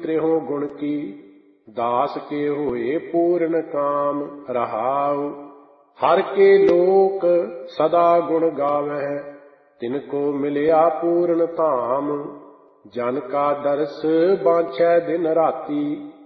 त्रिहों गुण की, दास के होए पूर्ण काम। रहाउ हर के लोक सदा गुण गावह, तिनको मिलिया पूर्ण धाम। जन का दर्श बाँछै दिन राती,